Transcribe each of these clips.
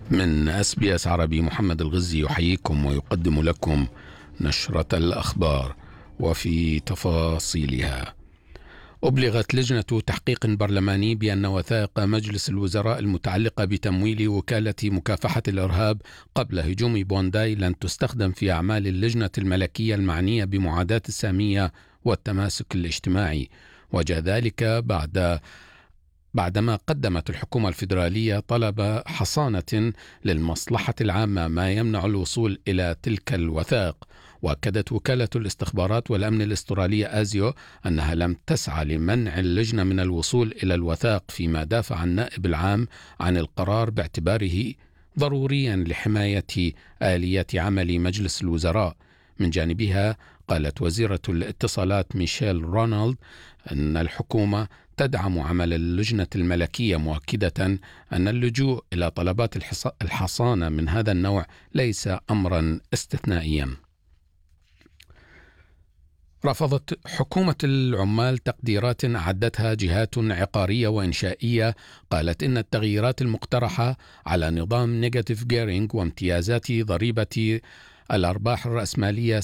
من SBS عربي، محمد الغزي يحييكم ويقدم لكم نشرة الأخبار وفي تفاصيلها. أبلغت لجنة تحقيق برلماني بأن وثائق مجلس الوزراء المتعلقة بتمويل وكالة مكافحة الإرهاب قبل هجوم بونداي لن تستخدم في أعمال اللجنة الملكية المعنية بمعاداة السامية والتماسك الاجتماعي، وجاء ذلك بعدما قدمت الحكومة الفيدرالية طلب حصانة للمصلحة العامة ما يمنع الوصول إلى تلك الوثائق. وأكدت وكالة الاستخبارات والأمن الأسترالية آزيو أنها لم تسعى لمنع اللجنة من الوصول إلى الوثائق، فيما دافع النائب العام عن القرار باعتباره ضروريا لحماية آلية عمل مجلس الوزراء. من جانبها قالت وزيرة الاتصالات ميشيل رونالد أن الحكومة تدعم عمل اللجنة الملكية، مؤكدة أن اللجوء إلى طلبات الحصانة من هذا النوع ليس أمرا استثنائيا. رفضت حكومة العمال تقديرات أعدتها جهات عقارية وإنشائية قالت إن التغييرات المقترحة على نظام نيجاتيف جيرينج وامتيازات ضريبة الأرباح الرأسمالية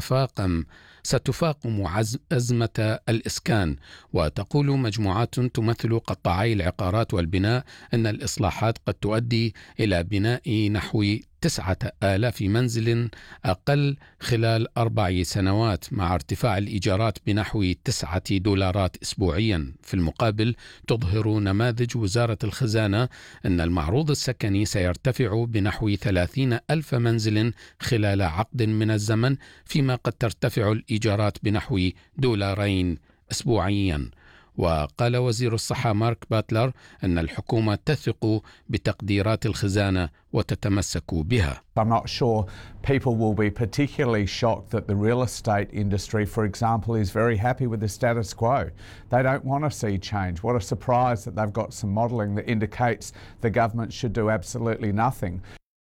ستفاقم أزمة الإسكان. وتقول مجموعات تمثل قطاعي العقارات والبناء أن الإصلاحات قد تؤدي إلى بناء نحو 9,000 منزل أقل خلال 4 سنوات، مع ارتفاع الإيجارات بنحو $9 أسبوعيا. في المقابل تظهر نماذج وزارة الخزانة أن المعروض السكني سيرتفع بنحو 30,000 منزل خلال عقد من الزمن، فيما قد ترتفع الإيجارات بنحو $2 أسبوعيا. وقال وزير الصحة مارك باتلر أن الحكومة تثق بتقديرات الخزانة وتتمسك بها. I'm not sure people will be particularly shocked that the real estate industry, for example, is very happy with the status quo. They don't want to see change. What a surprise that they've got some modelling that indicates the government should do absolutely nothing.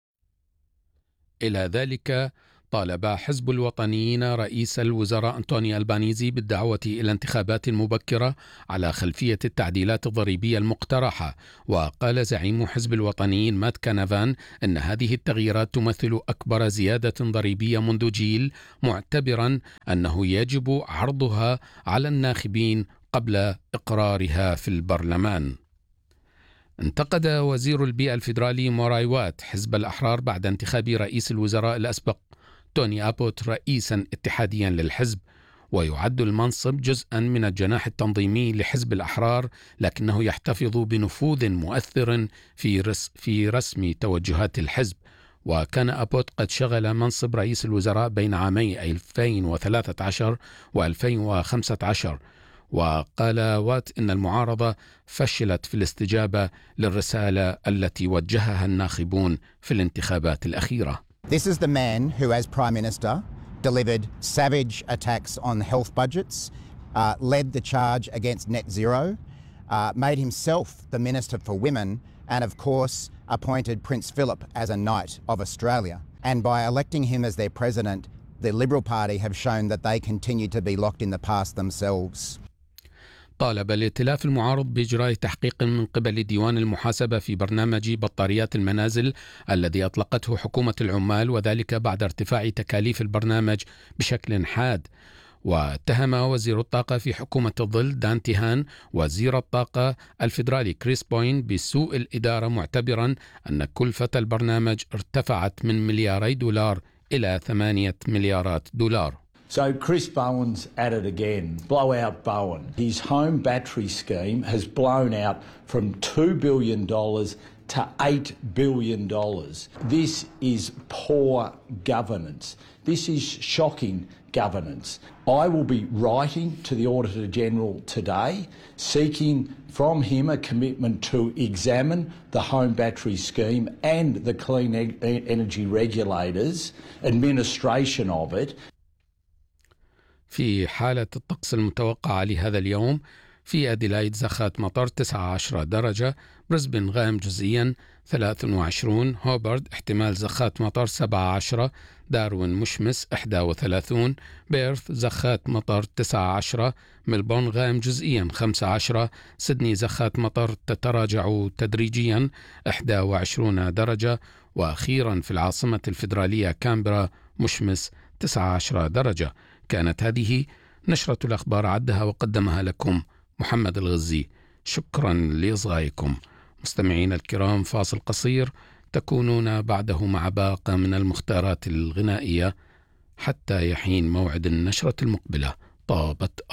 إلى ذلك طالب حزب الوطنيين رئيس الوزراء أنتوني ألبانيزي بالدعوة إلى انتخابات مبكرة على خلفية التعديلات الضريبية المقترحة. وقال زعيم حزب الوطنيين مات كانافان أن هذه التغييرات تمثل أكبر زيادة ضريبية منذ جيل، معتبرا أنه يجب عرضها على الناخبين قبل إقرارها في البرلمان. انتقد وزير البيئة الفيدرالي موراي وات حزب الأحرار بعد انتخاب رئيس الوزراء الأسبق توني أبوت رئيسا اتحاديا للحزب. ويعد المنصب جزءا من الجناح التنظيمي لحزب الأحرار، لكنه يحتفظ بنفوذ مؤثر في رسم توجهات الحزب. وكان أبوت قد شغل منصب رئيس الوزراء بين عامي 2013 و2015. وقال وات إن المعارضة فشلت في الاستجابة للرسالة التي وجهها الناخبون في الانتخابات الأخيرة. This is the man who, as Prime Minister, delivered savage attacks on health budgets, led the charge against net zero, made himself the Minister for Women, and of course appointed Prince Philip as a Knight of Australia. And by electing him as their president, the Liberal Party have shown that they continue to be locked in the past themselves. طالب الائتلاف المعارض بإجراء تحقيق من قبل ديوان المحاسبة في برنامج بطاريات المنازل الذي أطلقته حكومة العمال، وذلك بعد ارتفاع تكاليف البرنامج بشكل حاد. واتهم وزير الطاقة في حكومة الظل دان تيهان وزير الطاقة الفيدرالي كريس بوين بسوء الإدارة، معتبرا أن كلفة البرنامج ارتفعت من $2 إلى $8 مليار. So Chris Bowen's at it again. Blowout Bowen. His home battery scheme has blown out from $2 billion to $8 billion. This is poor governance. This is shocking governance. I will be writing to the Auditor General today, seeking from him a commitment to examine the home battery scheme and the Clean Energy Regulators' administration of it. في حالة الطقس المتوقعة لهذا اليوم، في أديلايد زخات مطر 19 درجة، بريسبن غائم جزئيا 23. هوبارد احتمال زخات مطر 17. داروين مشمس 31. بيرث زخات مطر 19. ملبورن غائم جزئيا 15. سيدني زخات مطر تتراجع تدريجيا 21 درجة. وأخيرا في العاصمة الفيدرالية كامبرا مشمس 19 درجة. كانت هذه نشرة الأخبار، عدها وقدمها لكم محمد الغزي. شكرا لإصغائكم. مستمعين الكرام، فاصل قصير تكونون بعده مع باقة من المختارات الغنائية حتى يحين موعد النشرة المقبلة. طابت